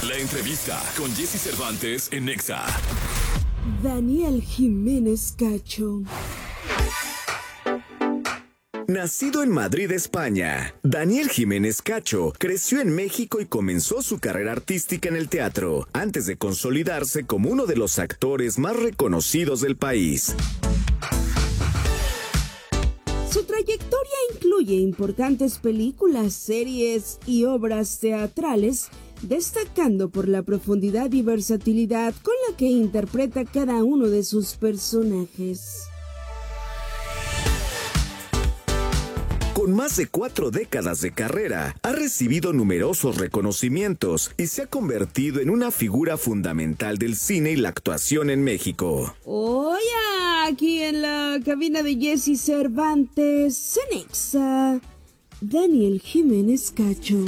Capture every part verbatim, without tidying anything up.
La entrevista con Jesse Cervantes en Nexa. Daniel Jiménez Cacho. Nacido en Madrid, España, Daniel Jiménez Cacho creció en México y comenzó su carrera artística en el teatro, antes de consolidarse como uno de los actores más reconocidos del país. Su trayectoria incluye importantes películas, series y obras teatrales, destacando por la profundidad y versatilidad con la que interpreta cada uno de sus personajes. Con más de cuatro décadas de carrera, ha recibido numerosos reconocimientos y se ha convertido en una figura fundamental del cine y la actuación en México. Hoy aquí en la cabina de Jesse Cervantes, en Nexa, Daniel Jiménez Cacho.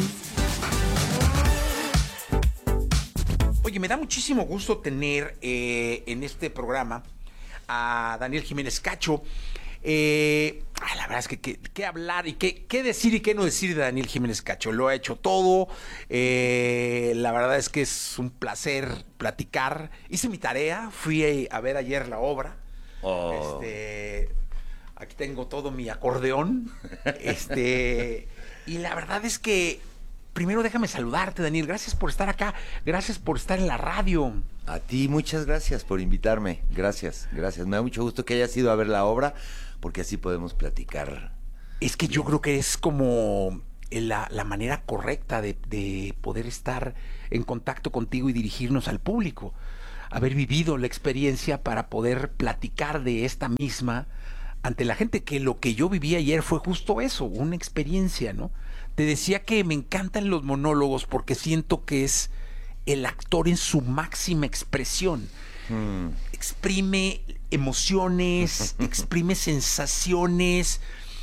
Oye, me da muchísimo gusto tener eh, en este programa a Daniel Jiménez Cacho. Eh, la verdad es que qué hablar y qué, qué decir y qué no decir de Daniel Jiménez Cacho. Lo ha hecho todo. Eh, la verdad es que es un placer platicar. Hice mi tarea, fui a ver ayer la obra. Oh. Este, aquí tengo todo mi acordeón. Este, y la verdad es que primero déjame saludarte, Daniel. Gracias por estar acá. Gracias por estar en la radio. A ti, muchas gracias por invitarme. Gracias, gracias. Me da mucho gusto que hayas ido a ver la obra, porque así podemos platicar. Es que yo creo que es como la, la manera correcta de, de poder estar en contacto contigo y dirigirnos al público. Haber vivido la experiencia para poder platicar de esta misma ante la gente, que lo que yo viví ayer fue justo eso, una experiencia, ¿no? Te decía que me encantan los monólogos porque siento que es el actor en su máxima expresión. Hmm. Exprime emociones, exprime sensaciones,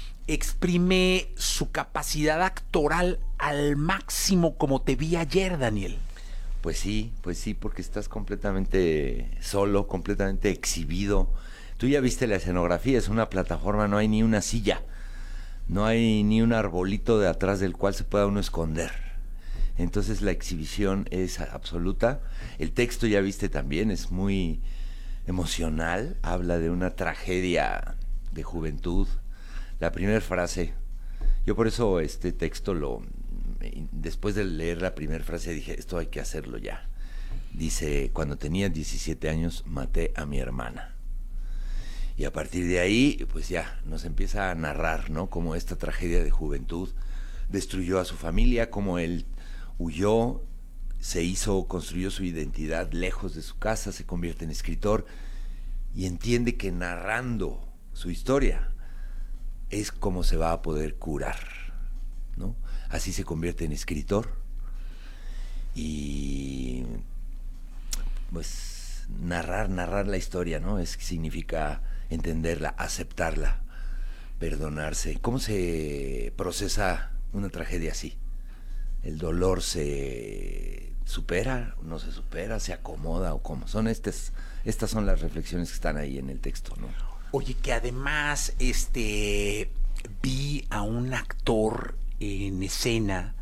exprime su capacidad actoral al máximo, como te vi ayer, Daniel. Pues sí, pues sí, porque estás completamente solo, completamente exhibido. Tú ya viste la escenografía, es una plataforma, no hay ni una silla, no hay ni un arbolito de atrás del cual se pueda uno esconder. Entonces la exhibición es absoluta. El texto, ya viste también, es muy emocional, habla de una tragedia de juventud. La primera frase, yo por eso este texto lo, después de leer la primera frase dije, esto hay que hacerlo ya. Dice, cuando tenía diecisiete años maté a mi hermana. Y a partir de ahí, pues ya, nos empieza a narrar, ¿no? Cómo esta tragedia de juventud destruyó a su familia, cómo él huyó, se hizo, construyó su identidad lejos de su casa, se convierte en escritor y entiende que narrando su historia es como se va a poder curar, ¿no? Así se convierte en escritor y pues narrar, narrar la historia, ¿no? Es significa entenderla, aceptarla, perdonarse. ¿Cómo se procesa una tragedia así? ¿El dolor se supera, no se supera, se acomoda o cómo? Son estas, estas son las reflexiones que están ahí en el texto, ¿no? Oye, que además este vi a un actor en escena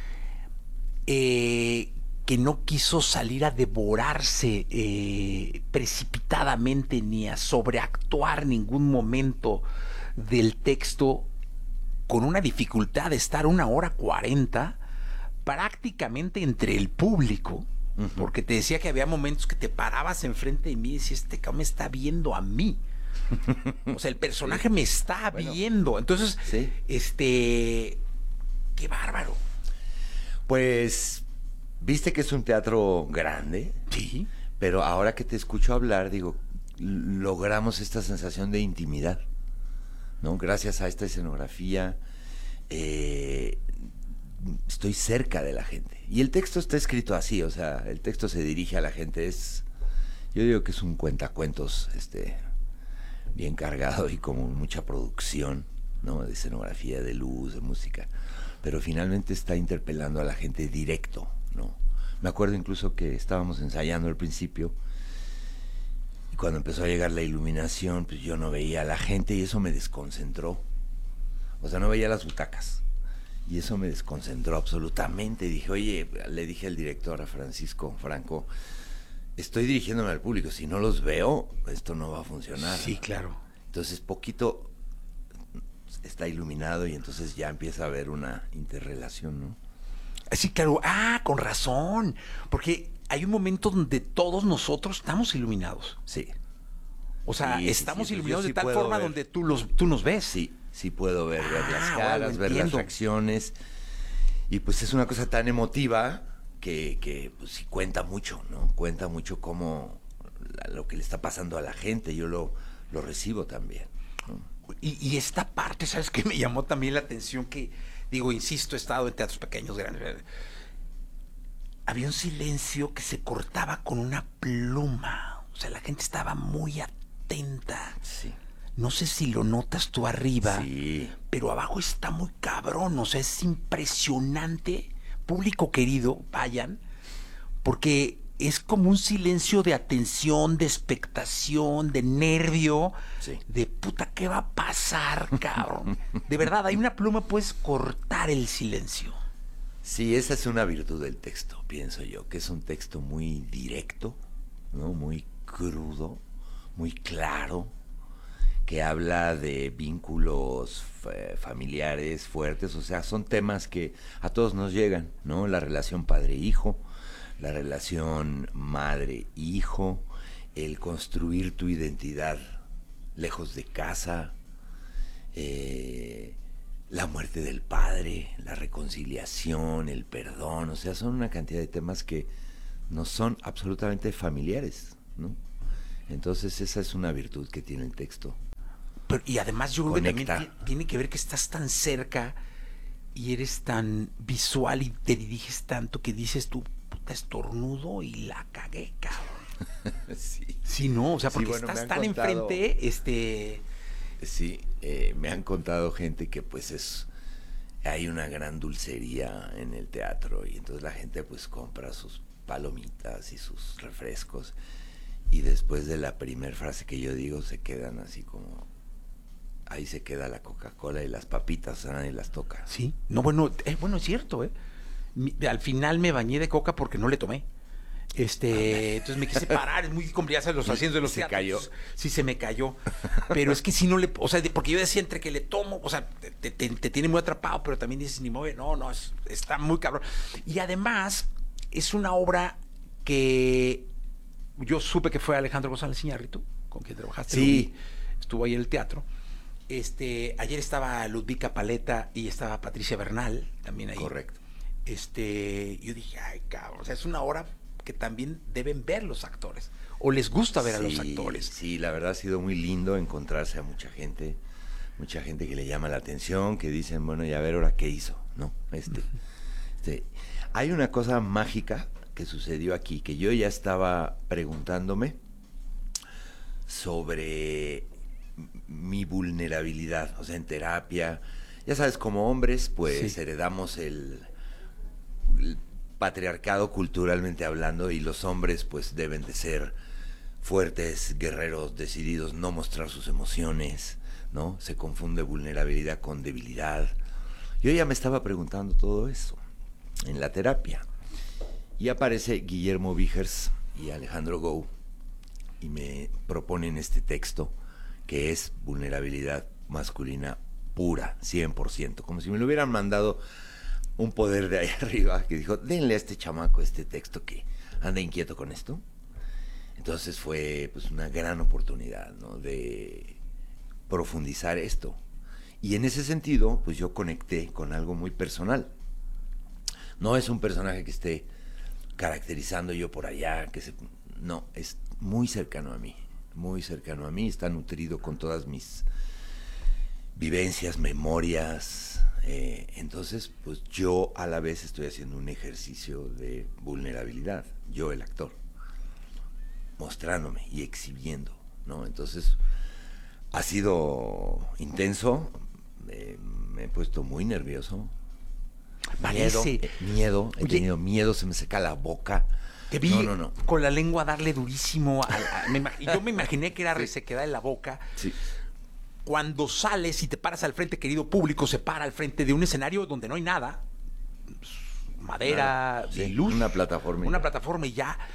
eh, que no quiso salir a devorarse eh, precipitadamente ni a sobreactuar ningún momento del texto, con una dificultad de estar una hora cuarenta prácticamente entre el público, uh-huh. Porque te decía que había momentos que te parabas enfrente de mí y decías, este cabrón me está viendo a mí. O sea, el personaje sí. me está bueno, viendo. Entonces, sí. este, qué bárbaro. Pues, viste que es un teatro grande. Sí. Pero ahora que te escucho hablar, digo, logramos esta sensación de intimidad, ¿no? Gracias a esta escenografía, eh, estoy cerca de la gente. Y el texto está escrito así, o sea, el texto se dirige a la gente. Es, yo digo que es un cuentacuentos, este, bien cargado y como mucha producción, ¿no? De escenografía, de luz, de música. Pero finalmente está interpelando a la gente directo, ¿no? Me acuerdo incluso que estábamos ensayando al principio y cuando empezó a llegar la iluminación, pues yo no veía a la gente y eso me desconcentró. O sea, no veía las butacas. Y eso me desconcentró absolutamente. Dije, oye, le dije al director, a Francisco Franco, estoy dirigiéndome al público, si no los veo, esto no va a funcionar. Sí, claro. Entonces, poquito está iluminado y entonces ya empieza a haber una interrelación, ¿no? Sí, claro. Ah, con razón. Porque hay un momento donde todos nosotros estamos iluminados. Sí. O sea, Sí, sí, estamos sí, iluminados yo sí de tal puedo forma ver. donde tú, los, tú nos ves. Sí, sí puedo ver, ver las Ah, caras, bueno, ver las entiendo. reacciones. Y pues es una cosa tan emotiva que, que pues sí cuenta mucho, ¿no? Cuenta mucho cómo la- lo que le está pasando a la gente. Yo lo, lo recibo también, ¿no? Y, y esta parte, ¿sabes qué? Me llamó también la atención que, digo, insisto, he estado en teatros pequeños, grandes. Había un silencio que se cortaba con una pluma. O sea, la gente estaba muy atenta. Sí. No sé si lo notas tú arriba, Sí. pero abajo está muy cabrón. O sea, es impresionante. Público querido, vayan, porque es como un silencio de atención, de expectación, de nervio, Sí. de puta, ¿qué va a pasar, cabrón? De verdad, hay una pluma, puedes cortar el silencio. Sí, esa es una virtud del texto, pienso yo, que es un texto muy directo, ¿no? Muy crudo, muy claro, que habla de vínculos eh, familiares fuertes, o sea, son temas que a todos nos llegan, ¿no? La relación padre-hijo, la relación madre-hijo, el construir tu identidad lejos de casa, eh, la muerte del padre, la reconciliación, el perdón, o sea, son una cantidad de temas que nos son absolutamente familiares, ¿no? Entonces esa es una virtud que tiene el texto. Pero, y además yo creo que Conecta. también ti- tiene que ver que estás tan cerca y eres tan visual y te diriges tanto que dices tú, puta, estornudo y la cagué, cabrón. Sí. Sí, no, o sea, Sí, porque bueno, me estás han tan contado- enfrente, este... Sí, eh, me han contado gente que pues es, hay una gran dulcería en el teatro y entonces la gente pues compra sus palomitas y sus refrescos y después de la primera frase que yo digo se quedan así como, ahí se queda la Coca-Cola y las papitas, o sea, nadie las toca. Sí, no, bueno, eh, bueno, es cierto, ¿eh? Mi- al final me bañé de coca porque no le tomé. Este, entonces me quise parar, es muy complicado los asientos de los Se teatros. cayó. Sí, se me cayó. Pero es que si no le, o sea, de- porque yo decía entre que le tomo, o sea, te, te- te tiene muy atrapado, pero también dices, ni mueve, no, no, es- está muy cabrón. Y además, es una obra que yo supe que fue Alejandro González Iñárritu, con quien trabajaste. Sí. lo vi, estuvo ahí en el teatro. Este, ayer estaba Ludvika Paleta y estaba Patricia Bernal también ahí. Correcto. Este, yo dije, ay, cabrón, o sea, es una obra que también deben ver los actores, o les gusta ver a los Sí, actores. Sí, la verdad ha sido muy lindo encontrarse a mucha gente, mucha gente que le llama la atención, que dicen, bueno, y a ver ahora qué hizo, ¿no? Este, este, hay una cosa mágica que sucedió aquí, que yo ya estaba preguntándome sobre mi vulnerabilidad, o sea, en terapia, ya sabes, como hombres, pues Sí. heredamos el, el patriarcado culturalmente hablando y los hombres pues deben de ser fuertes, guerreros, decididos, no mostrar sus emociones, ¿no? Se confunde vulnerabilidad con debilidad. Yo ya me estaba preguntando todo eso en la terapia y aparece Guillermo Vigers y Alejandro Gou y me proponen este texto que es vulnerabilidad masculina pura, cien por ciento, como si me lo hubieran mandado un poder de ahí arriba que dijo, denle a este chamaco este texto que anda inquieto con esto. Entonces fue pues una gran oportunidad, ¿no? De profundizar esto. Y en ese sentido, pues yo conecté con algo muy personal. No es un personaje que esté caracterizando yo por allá, que se, no, es muy cercano a mí, muy cercano a mí, está nutrido con todas mis vivencias, memorias. Eh, entonces, pues yo a la vez estoy haciendo un ejercicio de vulnerabilidad, yo el actor, mostrándome y exhibiendo, ¿no? Entonces, ha sido intenso, eh, me he puesto muy nervioso, miedo, Parece. eh, miedo, he Oye, tenido miedo, se me seca la boca. Te vi No, no, no. con la lengua darle durísimo. A, a- me imag- yo me imaginé que era resequedad en la boca. Sí. cuando sales y te paras al frente, querido público, se para al frente de un escenario donde no hay nada, madera, Claro, sí, y luz, una plataforma y una ya. plataforma y ya,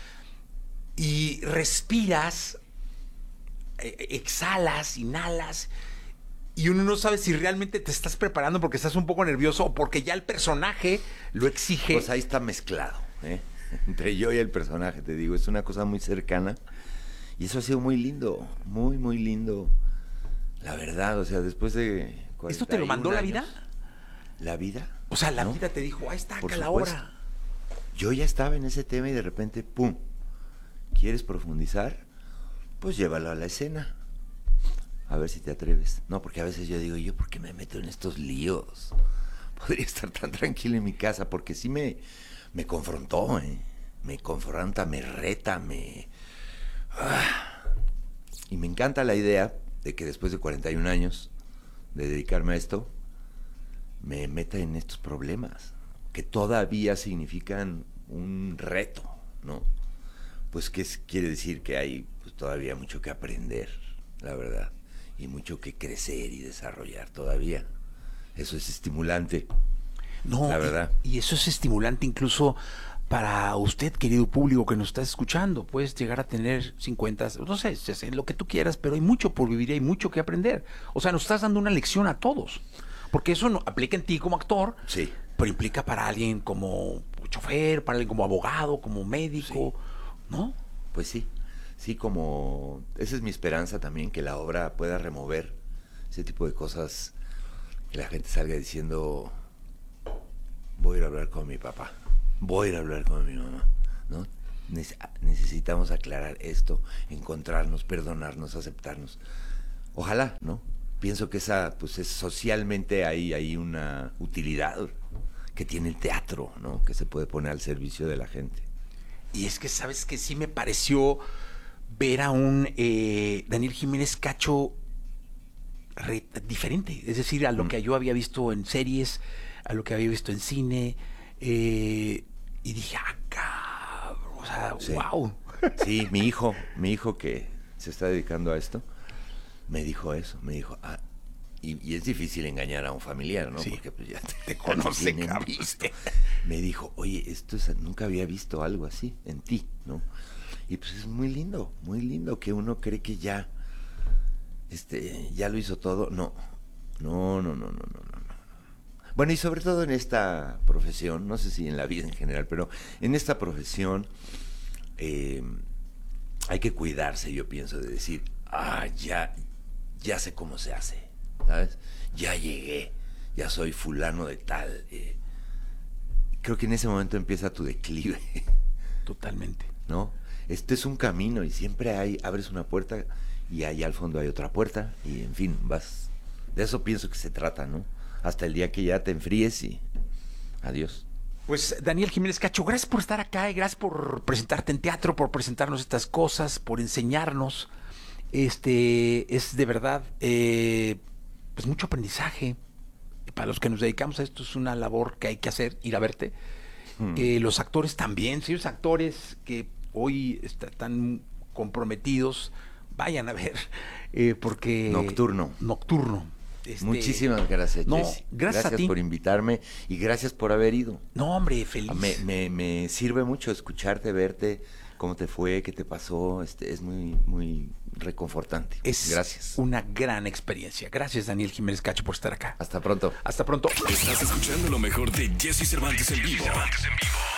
y respiras, eh, exhalas, inhalas, y uno no sabe si realmente te estás preparando porque estás un poco nervioso o porque ya el personaje lo exige. Pues ahí está mezclado, ¿eh? Entre yo y el personaje, te digo, es una cosa muy cercana. Y eso ha sido muy lindo, muy, muy lindo. La verdad, o sea, después de... ¿Esto te lo mandó la vida? años, ¿La vida? O sea, la ¿No? vida te dijo, ahí está, Por acá la supuesto. hora. Yo ya estaba en ese tema y de repente, ¡pum! ¿Quieres profundizar? Pues llévalo a la escena. A ver si te atreves. No, porque a veces yo digo, ¿yo por qué me meto en estos líos? Podría estar tan tranquilo en mi casa, porque sí me, me confrontó, ¿eh? Me confronta, me reta, me... Ah. Y me encanta la idea de que después de cuarenta y un años de dedicarme a esto, me meta en estos problemas, que todavía significan un reto, ¿no? Pues que es- quiere decir que hay pues, todavía mucho que aprender, la verdad, y mucho que crecer y desarrollar todavía. Eso es estimulante. No, La y- verdad. Y, eso es estimulante incluso para usted, querido público que nos está escuchando. Puedes llegar a tener cincuenta, no sé, sesenta, lo que tú quieras, pero hay mucho por vivir y hay mucho que aprender. O sea, nos estás dando una lección a todos. Porque eso no, aplica en ti como actor, Sí. pero implica para alguien como chofer, para alguien como abogado, como médico, ¿no? Pues sí, sí, como... Esa es mi esperanza también, que la obra pueda remover ese tipo de cosas, que la gente salga diciendo, voy a ir a hablar con mi papá, voy a ir a hablar con mi mamá, ¿no? Nece- necesitamos aclarar esto, encontrarnos, perdonarnos, aceptarnos. Ojalá, ¿no? Pienso que esa, pues es socialmente hay, hay una utilidad que tiene el teatro, ¿no? Que se puede poner al servicio de la gente. Y es que, ¿sabes que sí me pareció ver a un eh, Daniel Jiménez Cacho re- diferente? Es decir, a lo Mm. que yo había visto en series, a lo que había visto en cine, eh, y dije, ah, cabrón, o sea, Sí. wow. Sí, mi hijo, mi hijo que se está dedicando a esto, me dijo eso, me dijo, ah, y, y es difícil engañar a un familiar, ¿no? Sí. Porque pues ya te, Te conoce, tienen cabrón. visto. Me dijo, oye, esto es, nunca había visto algo así en ti, ¿no? Y pues es muy lindo, muy lindo que uno cree que ya, este, ya lo hizo todo. No, no, no, no, no, no, no. no. Bueno, y sobre todo en esta profesión, no sé si en la vida en general, pero en esta profesión eh, hay que cuidarse, yo pienso, de decir, ah, ya, ya sé cómo se hace, ¿sabes? Ya llegué, ya soy fulano de tal. eh. Creo que en ese momento empieza tu declive, Totalmente. ¿no? Este es un camino y siempre hay, abres una puerta y allá al fondo hay otra puerta y en fin, vas. De eso pienso que se trata, ¿no? Hasta el día que ya te enfríes y adiós. Pues Daniel Jiménez Cacho, gracias por estar acá y gracias por presentarte en teatro, por presentarnos estas cosas, por enseñarnos. Este es de verdad eh, pues mucho aprendizaje. Para los que nos dedicamos a esto es una labor que hay que hacer, ir a verte. Hmm. Eh, los actores también, si los actores que hoy están comprometidos, vayan a ver, eh, porque... Nocturno. Nocturno. Este, Muchísimas gracias, no, Jesse. gracias a ti. por invitarme y gracias por haber ido. No, hombre, feliz. Me, me, me sirve mucho escucharte, verte, cómo te fue, qué te pasó. Este, es muy, muy reconfortante. Es Gracias. una gran experiencia. Gracias, Daniel Jiménez Cacho, por estar acá. Hasta pronto. Hasta pronto. Estás escuchando lo mejor de Jesse Cervantes en vivo.